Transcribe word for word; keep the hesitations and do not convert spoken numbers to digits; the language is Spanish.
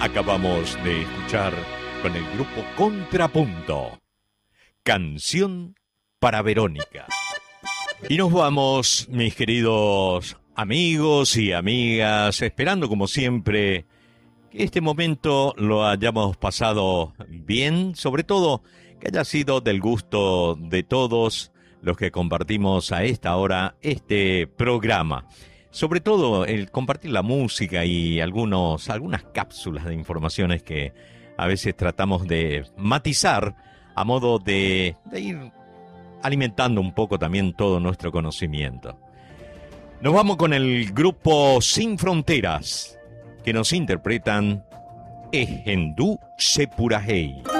Acabamos de escuchar con el grupo Contrapunto, Canción para Verónica. Y nos vamos, mis queridos amigos y amigas, esperando como siempre que este momento lo hayamos pasado bien, sobre todo que haya sido del gusto de todos los que compartimos a esta hora este programa. Sobre todo el compartir la música y algunos, algunas cápsulas de informaciones que a veces tratamos de matizar a modo de, de ir alimentando un poco también todo nuestro conocimiento. Nos vamos con el grupo Sin Fronteras, que nos interpretan Ejendu Sepurahei.